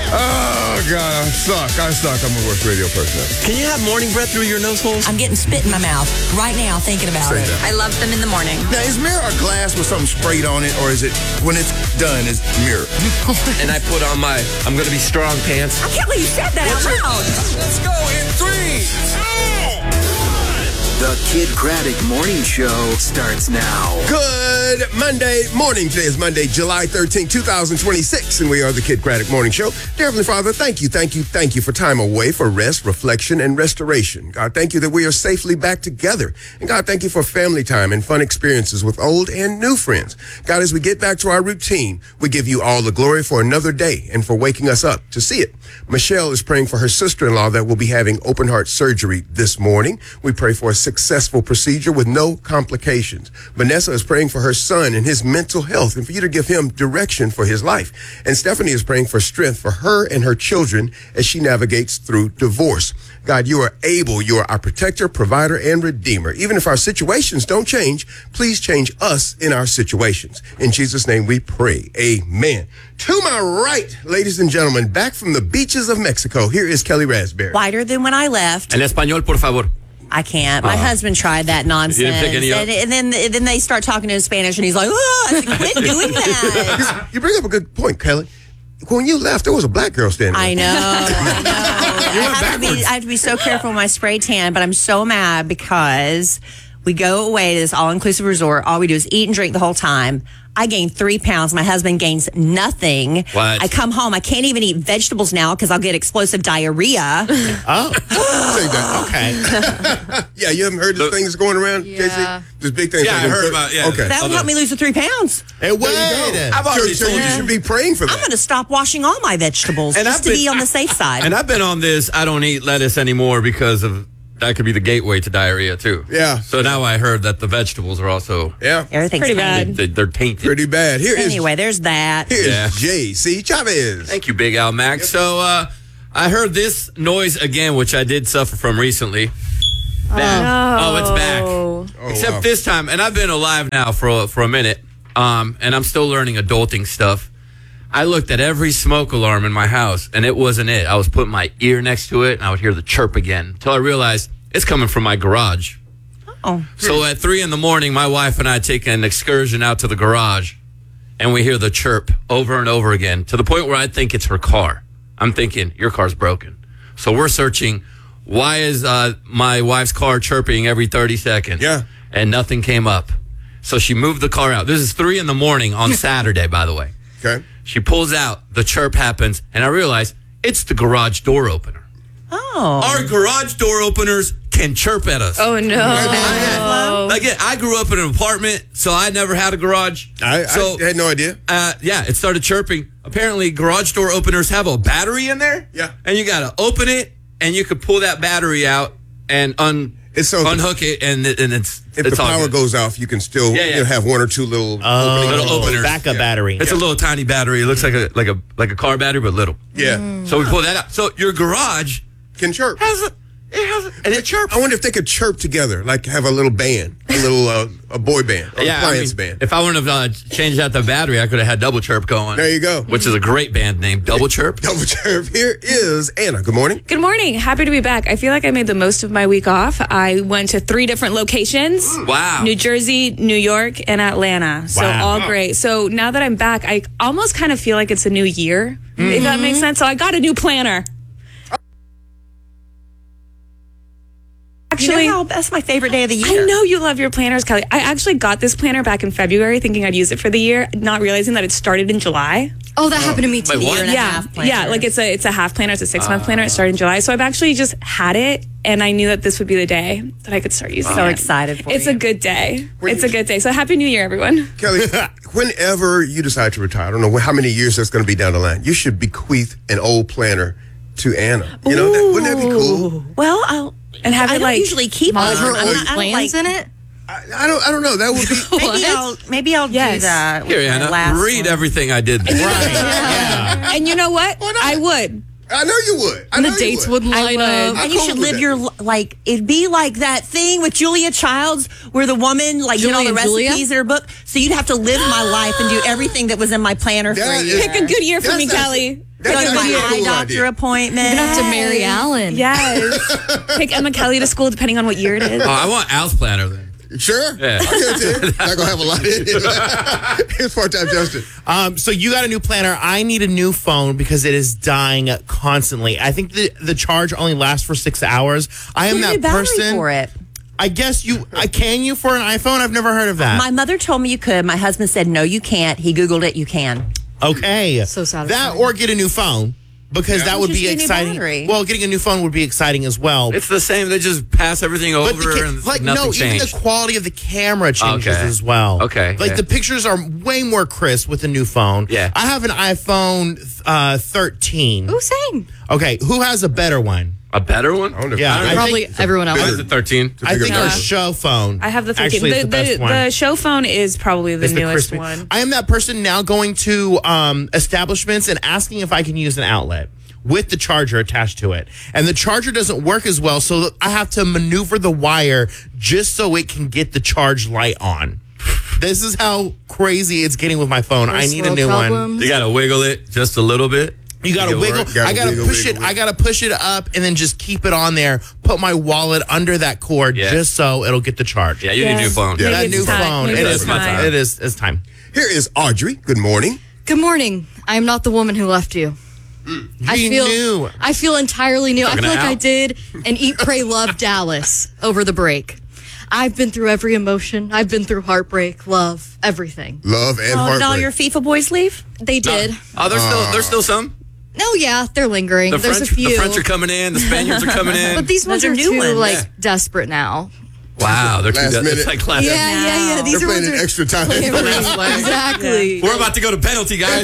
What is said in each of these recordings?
Oh, God, I suck. I'm the worst radio person ever. Can you have morning breath through your nose holes? I'm getting spit in my mouth right now thinking about it. I love them in the morning. Now, is mirror a glass with something sprayed on it, or is it, when it's done, is mirror? And I put on my I'm going to be strong pants. I can't believe you said that out loud. Let's go in 3, 2, 1. The Kid Craddock Morning Show starts now. Good Monday morning. Today is Monday, July 13, 2026, and we are the Kid Craddock Morning Show. Dear Heavenly Father, thank you for time away, for rest, reflection, and restoration. God, thank you that we are safely back together. And God, thank you for family time and fun experiences with old and new friends. God, as we get back to our routine, we give you all the glory for another day and for waking us up to see it. Michelle is praying for her sister-in-law that will be having open heart surgery this morning. We pray for a successful procedure with no complications. Vanessa is praying for her son and his mental health and for you to give him direction for his life. And Stephanie is praying for strength for her and her children as she navigates through divorce. God, you are able. You are our protector, provider, and redeemer. Even if our situations don't change, please change us in our situations. In Jesus' name we pray. Amen. To my right, ladies and gentlemen, back from the beaches of Mexico, here is Kelly Raspberry. Whiter than when I left. En español, por favor. I can't. My husband tried that nonsense. You didn't pick any up? And then they start talking in Spanish, and he's like, oh, I said, quit doing that. You bring up a good point, Kelly. When you left, there was a black girl standing there. I know. I have to be so careful with my spray tan, but I'm so mad because we go away to this all-inclusive resort. All we do is eat and drink the whole time. I gained 3 pounds. My husband gains nothing. What? I come home. I can't even eat vegetables now because I'll get explosive diarrhea. Oh. Say that. Okay. Yeah, you haven't heard this thing that's going around, JC? This big thing. Yeah, I heard about it. Yeah. Okay. That would help me lose the 3 pounds. And wait, I've already so told you you. should be praying for that. I'm going to stop washing all my vegetables And just I've to been- be on the safe side. And I've been on this, I don't eat lettuce anymore because of that could be the gateway to diarrhea, too. Yeah. So now I heard that the vegetables are also, Yeah. Everything's Pretty fine. bad. they're tainted. Pretty bad. Anyway, there's that. Here's Yeah. JC Chavez. Thank you, Big Al Mac. So I heard this noise again, which I did suffer from recently. Back. Oh, it's back. Oh, Except wow. this time, and I've been alive now for a minute, and I'm still learning adulting stuff. I looked at every smoke alarm in my house, and it wasn't it. I was putting my ear next to it, and I would hear the chirp again until I realized it's coming from my garage. Oh. So at 3 a.m, my wife and I take an excursion out to the garage, and we hear the chirp over and over again to the point where I think it's her car. I'm thinking, your car's broken. So we're searching, why is my wife's car chirping every 30 seconds? Yeah. And nothing came up. So she moved the car out. This is 3 a.m. on Saturday, by the way. Okay. She pulls out, the chirp happens, and I realize it's the garage door opener. Oh. Our garage door openers can chirp at us. Oh, no. Again, I grew up in an apartment, so I never had a garage. I had no idea. Yeah, it started chirping. Apparently, garage door openers have a battery in there. Yeah. And you got to open it, and you could pull that battery out and unhook it, and it's If it's the all power good. goes off, you can still Yeah, yeah. you know, have one or two little Little openers. Backup battery. It's a little tiny battery. It looks like a car battery, but little. Yeah. So we pull that out. So your garage Can chirp. has and it chirps. I wonder if they could chirp together, like have a little band, a little a boy band, or appliance band. If I wouldn't have changed out the battery, I could have had Double Chirp going. There you go. Which is a great band name, Double Chirp. Double chirp. Here is Anna. Good morning. Good morning. Happy to be back. I feel like I made the most of my week off. I went to 3 different locations. Wow. New Jersey, New York, and Atlanta. So all great. So now that I'm back, I almost kind of feel like it's a new year, if that makes sense. So I got a new planner. Actually, That's my favorite day of the year. I know you love your planners, Kelly. I actually got this planner back in February thinking I'd use it for the year, not realizing that it started in July. Oh, that happened to me too. Wait, what? Year and a Yeah, half planner. yeah, like it's a half planner. It's a 6-month planner. It started in July, so I've actually just had it, and I knew that this would be the day that I could start using So it. excited for It's you. a good day. It's a good day. So happy New Year, everyone. Kelly, whenever you decide to retire, I don't know how many years that's going to be down the line, you should bequeath an old planner to Anna. You know, wouldn't that be cool? Well, I'll. And have I it don't like usually keep All them. her I old don't plans like- in it? I don't know. That would be. Maybe I'll do Yes. that. Here, with my Anna, last read one. everything I did. And you know what? I would. I know you would. And the dates wouldn't line up. And you should live your it'd be like that thing with Julia Childs where the woman did all the recipes in her book. So you'd have to live my life and do everything that was in my planner for a year. Pick a good year for me, Kelly. Go to my eye doctor appointment. You're gonna have to Mary Allen. Yes. Pick Emma Kelly to school depending on what year it is. Oh, I want Al's planner then. Sure. Yeah. I'll give it to you. Not gonna have a lot in it. Here's part-time Justin. So you got a new planner. I need a new phone because it is dying constantly. I think the charge only lasts for 6 hours. I am that person for it. I guess can you for an iPhone? I've never heard of that. My mother told me you could. My husband said no, you can't. He Googled it. You can. Okay. So satisfying. That or get a new phone. Because that would be exciting. Well, getting a new phone would be exciting as well. It's the same. They just pass everything over and nothing changed. Even the quality of the camera changes as well. Okay. The pictures are way more crisp with the new phone. Yeah. I have an iPhone 13. Ooh, same. Okay. Who has a better one? A better one? Yeah. Probably everyone else. Mine's a 13. I think our show phone. I have the 13. Actually is the best one. The show phone is probably the newest one. I am that person now going to establishments and asking if I can use an outlet with the charger attached to it. And the charger doesn't work as well, so I have to maneuver the wire just so it can get the charge light on. This is how crazy it's getting with my phone. I need a new one. You got to wiggle it just a little bit. You got to wiggle. I got to push it. I got to push it up and then just keep it on there. Put my wallet under that cord just so it'll get the charge. Yeah, you need a new phone. Yeah, that new phone. It is my time. It is. It's time. Here is Audrey. Good morning. Good morning. I am not the woman who left you. I feel entirely new. I feel like I did an Eat, Pray, Love Dallas over the break. I've been through every emotion. I've been through heartbreak, love, everything. Love and heartbreak. Did all your FIFA boys leave? They did. There's still some. No, yeah, they're lingering. There's a few. The French are coming in. The Spaniards are coming in. But these ones are new too ones. desperate now. Wow, they're last minute. It's like last minute. Yeah. They're playing in extra time. Exactly. We're about to go to penalty, guys.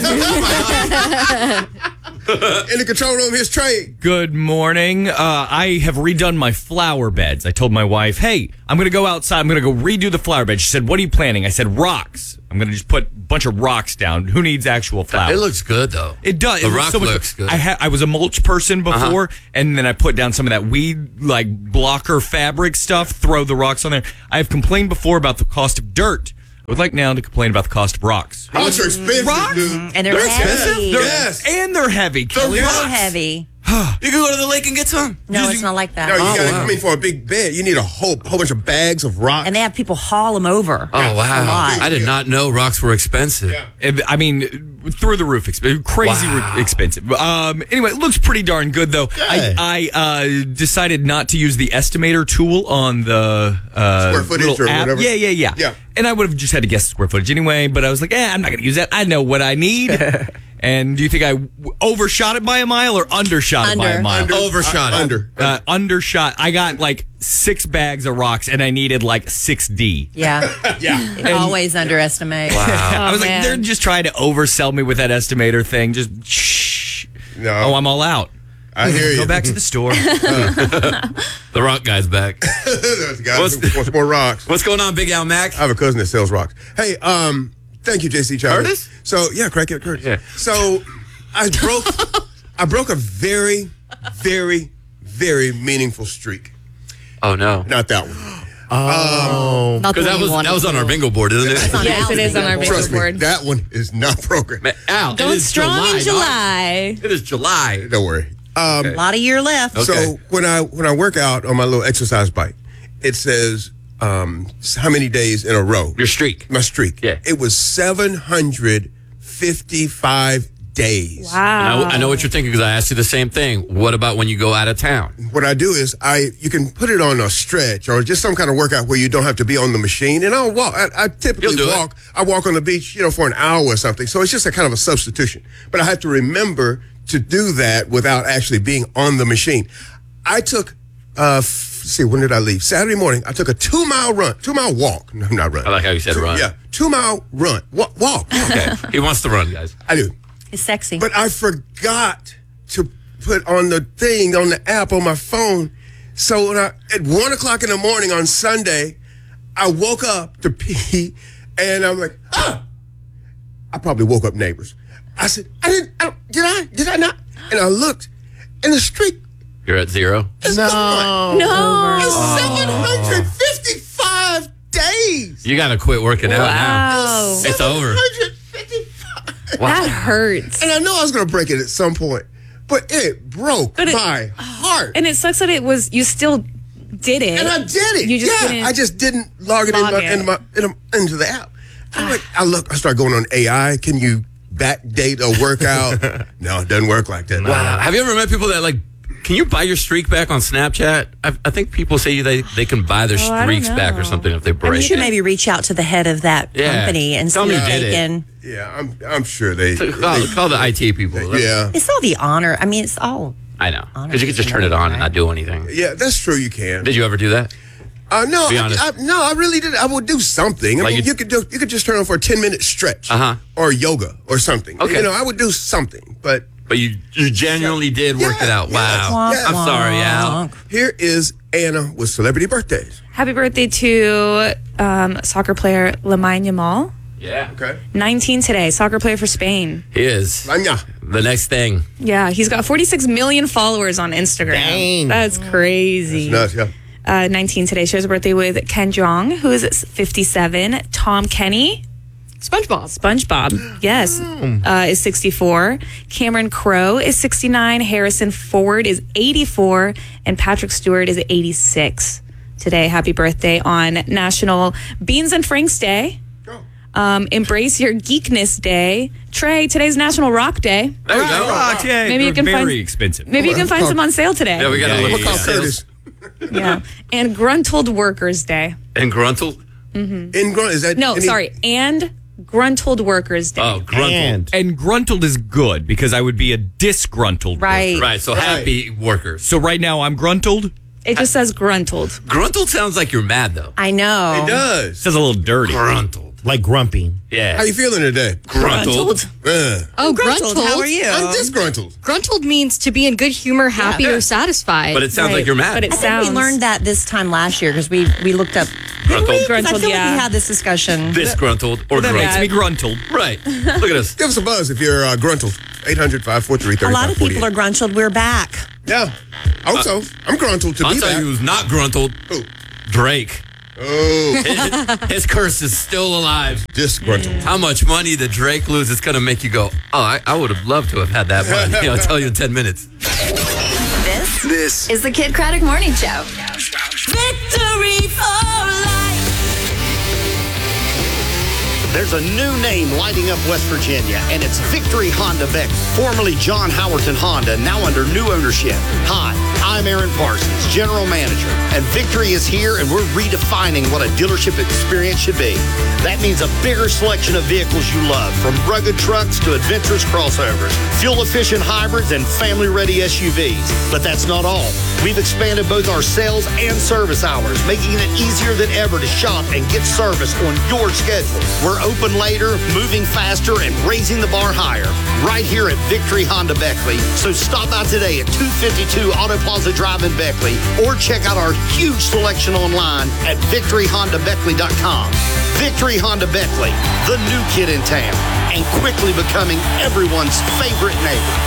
In the control room, here's Trey. Good morning. I have redone my flower beds. I told my wife, hey, I'm going to go outside. I'm going to go redo the flower bed. She said, what are you planting? I said, rocks. I'm going to just put a bunch of rocks down. Who needs actual flowers? It looks good, though. It does. The rock looks good. I was a mulch person before, and then I put down some of that weed, blocker fabric stuff, throw the rocks on there. I have complained before about the cost of dirt. I would like now to complain about the cost of rocks. Rocks are expensive, Rocks? dude. And they're heavy. Yes. And they're heavy. They're really heavy. You can go to the lake and get some. No, it's not like that. No, you got to come in for a big bed. You need a whole bunch of bags of rocks. And they have people haul them over. Oh, wow. I did not know rocks were expensive. Yeah. I mean, through the roof expensive. Crazy expensive. Anyway, it looks pretty darn good, though. I decided not to use the estimator tool on the square footage or app. whatever. Yeah. And I would have just had to guess the square footage anyway, but I was like, I'm not going to use that. I know what I need. And do you think I overshot it by a mile or undershot it by a mile? Overshot it. Undershot. I got 6 bags of rocks and I needed 6D. Yeah. Always underestimate. Wow. I was like, they're just trying to oversell me with that estimator thing. Just shh. No. Oh, I'm all out. I hear you. Go back to the store. The rock guy's back. What's more rocks? What's going on, Big Al Mac? I have a cousin that sells rocks. Hey, thank you, JC Charles. Curtis? So Crackhead Curtis. Yeah. So I broke a very, very, very meaningful streak. Oh no. Not that one. Not the Because one that was on our bingo board, isn't it? Yes, it is on our Trust bingo me, board. that one is not broken. Man, Al, it Going is strong in July. It is July. Don't worry. A lot of year left. Okay. So when I work out on my little exercise bike, it says how many days in a row. Your streak. My streak. Yeah. It was 755 days. Wow. I know what you're thinking because I asked you the same thing. What about when you go out of town? What I do is you can put it on a stretch or just some kind of workout where you don't have to be on the machine. And I'll walk. I typically walk. I walk on the beach, for an hour or something. So it's just a kind of a substitution. But I have to remember to do that without actually being on the machine. I took, when did I leave? Saturday morning, I took a 2-mile walk. No, I'm not running. I like how you said run. Yeah, 2-mile run. Walk. Okay. He wants to run, guys. I do. It's sexy. But I forgot to put on the thing on the app on my phone. So at 1:00 in the morning on Sunday, I woke up to pee, and I'm like, I probably woke up neighbors. I said, did I not? And I looked, And the streak You're at 0? is No. gone. No. It's 755 days. You got to quit working out now. Wow. It's over. 755. That hurts. And I know I was going to break it at some point, but it broke my heart. And it sucks that you still did it. And I did it. You just didn't I just didn't log it into the app. I start going on AI. Can you backdate a workout? No, it doesn't work like that. Wow. Have you ever met people that can you buy your streak back on Snapchat? I think people say they can buy their streaks back or something if they break You should it. maybe reach out to the head of that company and see if they can. Yeah, I'm sure they call the IT people. Yeah. It's all the honor. I mean, it's all. I know. Because you can just turn it on and not do anything. Yeah, that's true. You can. Did you ever do that? No, Be honest. I really did. I would do something. I mean, you could just turn on for a 10-minute stretch, or yoga or something. Okay. I would do something, but you genuinely did work it out. Wow. yes. I'm sorry, Al. Here is Anna with celebrity birthdays. Happy birthday to soccer player Lamine Yamal. Yeah. Okay. 19 today. Soccer player for Spain. He is. The next thing. Yeah, he's got 46 million followers on Instagram. Dang. That's crazy. That's nuts, yeah. 19 today. Shares a birthday with Ken Jeong, who is 57. Tom Kenny. SpongeBob, yes, is 64. Cameron Crowe is 69. Harrison Ford is 84. And Patrick Stewart is 86 today. Happy birthday on National Beans and Franks Day. Embrace your geekness day. Trey, today's National Rock Day. There you go. Rock, yeah. Maybe you can very expensive. Maybe you can find some on sale today. Yeah, we got a little Curtis. Yeah. And Gruntled Workers Day. And Gruntled? In grunt, is that And Gruntled Workers Day. Oh, Gruntled. And gruntled is good because I would be a disgruntled Right. worker. Right, so happy workers. So right now I'm gruntled. It just says Gruntled. Gruntled sounds like you're mad, though. I know. It does. Sounds a little dirty. Gruntled. Like grumpy. Yeah. How you feeling today? Gruntled. Oh, gruntled. How are you? I'm disgruntled. Gruntled means to be in good humor, happy, or satisfied. But it sounds like you're mad. But it I think sounds. we learned that this time last year because we looked up. Gruntled. I feel like we yeah. had this discussion. Disgruntled or That gruntled. makes me gruntled. Right. Look at us. Give us a buzz if you're gruntled. 800-543-3548. A lot of people are gruntled. We're back. Yeah. Also, I'm gruntled to I'll be tell back. you who's not gruntled. Who? Drake. Oh, His curse is still alive. disgruntled. How much money did Drake lose? It's going to make you go, oh, I would have loved to have had that money. I'll tell you in 10 minutes. This is the Kid Craddock Morning Show. Victory for life. There's a new name lighting up West Virginia, and it's Victory Honda Beck, formerly John Howerton Honda, now under new ownership. Hi, I'm Aaron Parsons, General Manager, and Victory is here, and we're redefining what a dealership experience should be. That means a bigger selection of vehicles you love, from rugged trucks to adventurous crossovers, fuel-efficient hybrids, and family-ready SUVs. But that's not all. We've expanded both our sales and service hours, making it easier than ever to shop and get service on your schedule. We're open later, moving faster, and raising the bar higher. Right here at Victory Honda Beckley. So stop out today at 252 Auto Plaza Drive in Beckley, or check out our huge selection online at victoryhondabeckley.com. Victory Honda Beckley, the new kid in town, and quickly becoming everyone's favorite neighbor.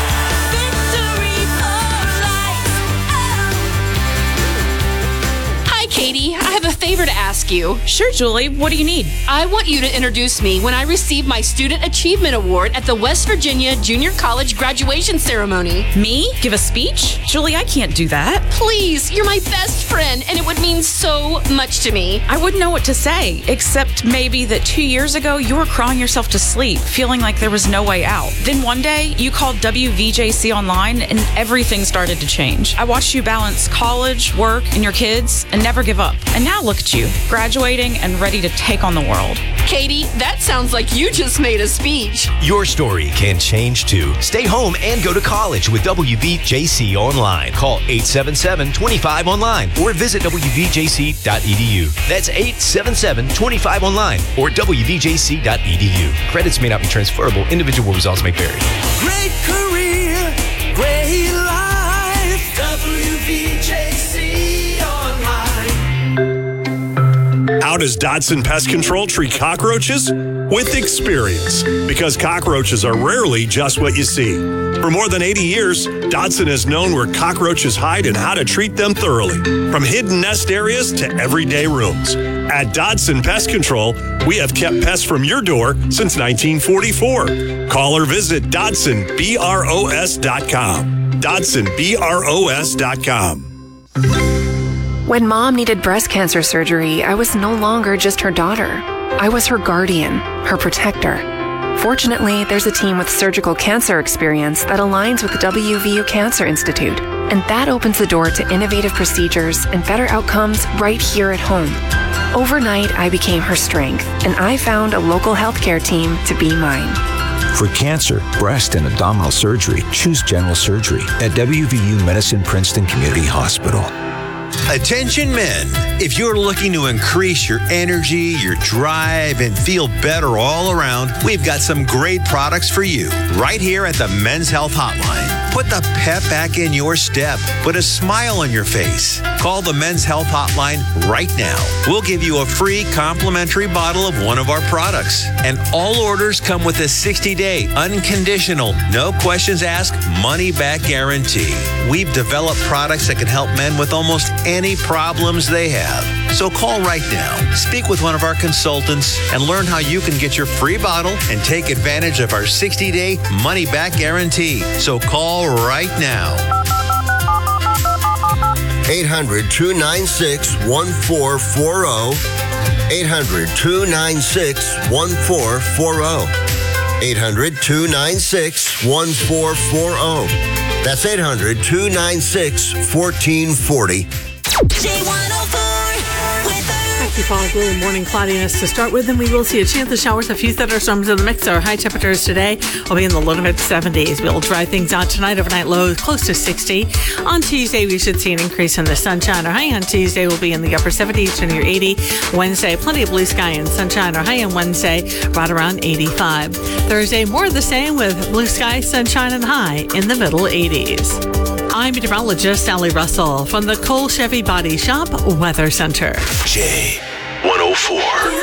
Katie, I have a favor to ask you. Sure, Julie. What do you need? I want you to introduce me when I receive my Student Achievement Award at the West Virginia Junior College graduation ceremony. Me? Give a speech? Julie, I can't do that. Please, you're my best friend, and it would mean so much to me. I wouldn't know what to say, except maybe that 2 years ago you were crying yourself to sleep, feeling like there was no way out. Then one day you called WVJC online and everything started to change. I watched you balance college, work, and your kids and never give up. And now look at you, graduating and ready to take on the world. Katie, that sounds like you just made a speech. Your story can change too. Stay home and go to college with WVJC Online. Call 877-25-ONLINE or visit WVJC.edu. That's 877-25-ONLINE or WVJC.edu. Credits may not be transferable. Individual results may vary. Great career, great life. WVJC Online. How does Dotson Pest Control treat cockroaches? with experience, because cockroaches are rarely just what you see. For more than 80 years, Dodson has known where cockroaches hide and how to treat them thoroughly, from hidden nest areas to everyday rooms. At Dodson Pest Control, we have kept pests from your door since 1944. Call or visit DodsonBROS.com. DodsonBROS.com. When Mom needed breast cancer surgery, I was no longer just her daughter. I was her guardian, her protector. Fortunately, there's a team with surgical cancer experience that aligns with the WVU Cancer Institute, and that opens the door to innovative procedures and better outcomes right here at home. Overnight, I became her strength, and I found a local healthcare team to be mine. For cancer, breast, and abdominal surgery, choose General Surgery at WVU Medicine Princeton Community Hospital. Attention men, if you're looking to increase your energy, your drive, and feel better all around, we've got some great products for you right here at the Men's Health Hotline. Put the pep back in your step. Put a smile on your face. Call the Men's Health Hotline right now. We'll give you a free complimentary bottle of one of our products. And all orders come with a 60-day, unconditional, no questions asked, money-back guarantee. We've developed products that can help men with almost any problems they have. So call right now. Speak with one of our consultants and learn how you can get your free bottle and take advantage of our 60-day money-back guarantee. So call right now. 800-296-1440. 800-296-1440. 800-296-1440. That's 800-296-1440. Fog, early morning cloudiness to start with, and we will see a chance of showers, a few thunderstorms in the mix. Our high temperatures today will be in the low to mid 70s. We'll dry things out tonight. Overnight lows close to 60. On Tuesday, we should see an increase in the sunshine. Our high on Tuesday will be in the upper 70s to near 80. Wednesday, plenty of blue sky and sunshine. Our high on Wednesday, right around 85. Thursday, more of the same with blue sky, sunshine, and high in the middle 80s. I'm meteorologist Sally Russell from the Cole Chevy Body Shop Weather Center. J104.